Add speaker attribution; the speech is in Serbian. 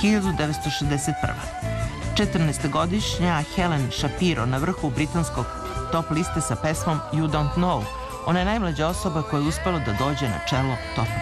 Speaker 1: 1961. 14-godišnja Helen Shapiro na vrhu britanskog top liste sa pesmom You Don't Know. Ona je najmlađa osoba koja je uspela da dođe na čelo top